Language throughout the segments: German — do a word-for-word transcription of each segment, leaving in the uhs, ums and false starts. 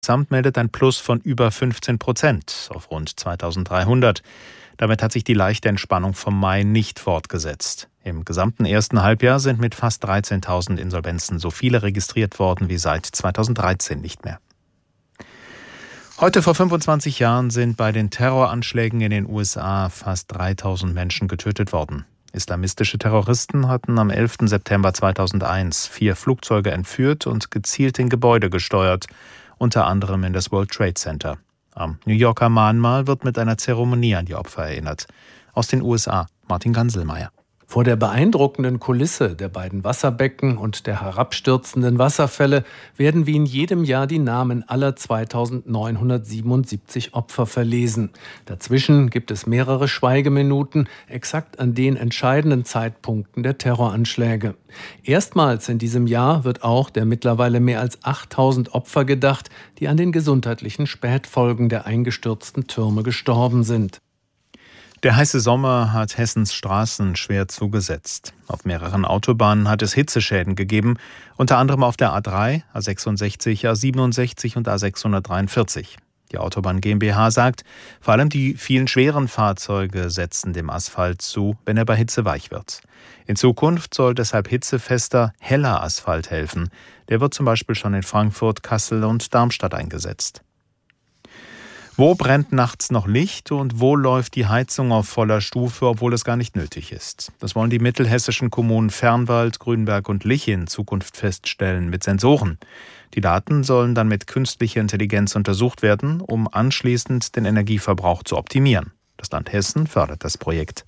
Gesamt meldet ein Plus von über fünfzehn Prozent auf rund zweitausenddreihundert. Damit hat sich die leichte Entspannung vom Mai nicht fortgesetzt. Im gesamten ersten Halbjahr sind mit fast dreizehntausend Insolvenzen so viele registriert worden wie seit zweitausenddreizehn nicht mehr. Heute vor fünfundzwanzig Jahren sind bei den Terroranschlägen in den U S A fast dreitausend Menschen getötet worden. Islamistische Terroristen hatten am elften September zweitausendeins vier Flugzeuge entführt und gezielt in Gebäude gesteuert, unter anderem in das World Trade Center. Am New Yorker Mahnmal wird mit einer Zeremonie an die Opfer erinnert. Aus den U S A, Martin Ganselmeier. Vor der beeindruckenden Kulisse der beiden Wasserbecken und der herabstürzenden Wasserfälle werden wie in jedem Jahr die Namen aller zweitausendneunhundertsiebenundsiebzig Opfer verlesen. Dazwischen gibt es mehrere Schweigeminuten, exakt an den entscheidenden Zeitpunkten der Terroranschläge. Erstmals in diesem Jahr wird auch der mittlerweile mehr als achttausend Opfer gedacht, die an den gesundheitlichen Spätfolgen der eingestürzten Türme gestorben sind. Der heiße Sommer hat Hessens Straßen schwer zugesetzt. Auf mehreren Autobahnen hat es Hitzeschäden gegeben, unter anderem auf der A drei, A sechsundsechzig, A siebenundsechzig und A sechshundertdreiundvierzig. Die Autobahn GmbH sagt, vor allem die vielen schweren Fahrzeuge setzen dem Asphalt zu, wenn er bei Hitze weich wird. In Zukunft soll deshalb hitzefester, heller Asphalt helfen. Der wird zum Beispiel schon in Frankfurt, Kassel und Darmstadt eingesetzt. Wo brennt nachts noch Licht und wo läuft die Heizung auf voller Stufe, obwohl es gar nicht nötig ist? Das wollen die mittelhessischen Kommunen Fernwald, Grünberg und Lich in Zukunft feststellen mit Sensoren. Die Daten sollen dann mit künstlicher Intelligenz untersucht werden, um anschließend den Energieverbrauch zu optimieren. Das Land Hessen fördert das Projekt.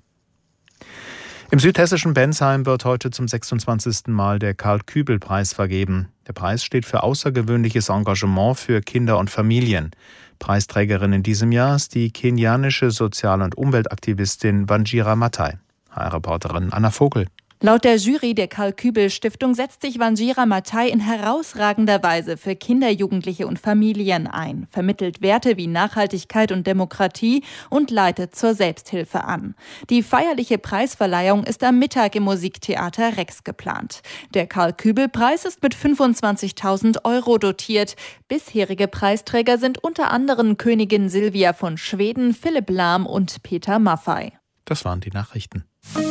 Im südhessischen Bensheim wird heute zum sechsundzwanzigsten Mal der Karl-Kübel-Preis vergeben. Der Preis steht für außergewöhnliches Engagement für Kinder und Familien. Preisträgerin in diesem Jahr ist die kenianische Sozial- und Umweltaktivistin Wanjira Maathai. H R-Reporterin Anna Vogel. Laut der Jury der Karl-Kübel-Stiftung setzt sich Wanjira Maathai in herausragender Weise für Kinder, Jugendliche und Familien ein, vermittelt Werte wie Nachhaltigkeit und Demokratie und leitet zur Selbsthilfe an. Die feierliche Preisverleihung ist am Mittag im Musiktheater Rex geplant. Der Karl-Kübel-Preis ist mit fünfundzwanzigtausend Euro dotiert. Bisherige Preisträger sind unter anderem Königin Silvia von Schweden, Philipp Lahm und Peter Maffay. Das waren die Nachrichten.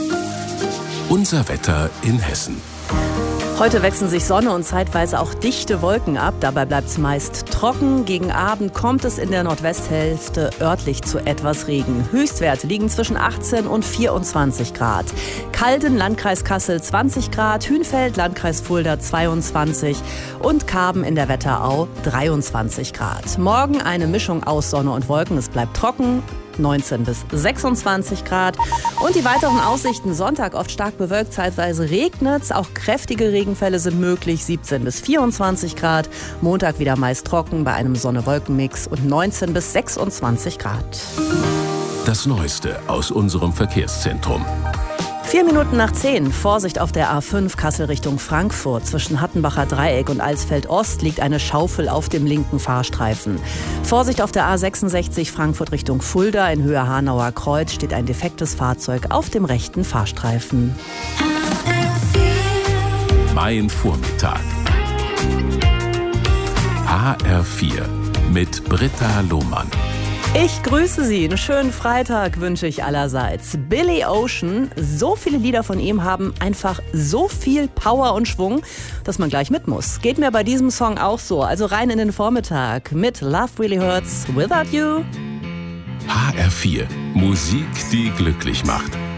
Unser Wetter in Hessen. Heute wechseln sich Sonne und zeitweise auch dichte Wolken ab. Dabei bleibt es meist trocken. Gegen Abend kommt es in der Nordwesthälfte örtlich zu etwas Regen. Höchstwerte liegen zwischen achtzehn und vierundzwanzig Grad. Calden, Landkreis Kassel zwanzig Grad, Hünfeld, Landkreis Fulda zweiundzwanzig und Karben in der Wetterau dreiundzwanzig Grad. Morgen eine Mischung aus Sonne und Wolken. Es bleibt trocken. neunzehn bis sechsundzwanzig Grad. Und die weiteren Aussichten: Sonntag oft stark bewölkt, zeitweise regnet es. Auch kräftige Regenfälle sind möglich, siebzehn bis vierundzwanzig Grad. Montag wieder meist trocken bei einem Sonne-Wolken-Mix und neunzehn bis sechsundzwanzig Grad. Das Neueste aus unserem Verkehrszentrum. Vier Minuten nach zehn. Vorsicht auf der A fünf Kassel Richtung Frankfurt. Zwischen Hattenbacher Dreieck und Alsfeld Ost liegt eine Schaufel auf dem linken Fahrstreifen. Vorsicht auf der A sechsundsechzig Frankfurt Richtung Fulda. In Höhe Hanauer Kreuz steht ein defektes Fahrzeug auf dem rechten Fahrstreifen. Mein Vormittag. H R vier mit Britta Lohmann. Ich grüße Sie. Einen schönen Freitag wünsche ich allerseits. Billy Ocean, so viele Lieder von ihm haben einfach so viel Power und Schwung, dass man gleich mit muss. Geht mir bei diesem Song auch so. Also rein in den Vormittag mit Love Really Hurts, Without You. H R vier. Musik, die glücklich macht.